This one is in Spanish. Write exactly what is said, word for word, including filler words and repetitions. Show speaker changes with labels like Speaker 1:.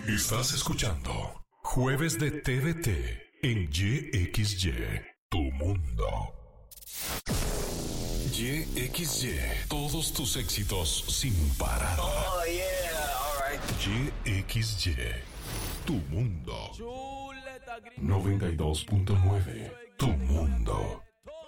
Speaker 1: Estás escuchando Jueves de T V T en Y X Y, tu mundo. Y X Y, todos tus éxitos sin parar.
Speaker 2: Oh, yeah, alright.
Speaker 1: Y X Y, tu mundo. noventa y dos punto nueve, tu mundo.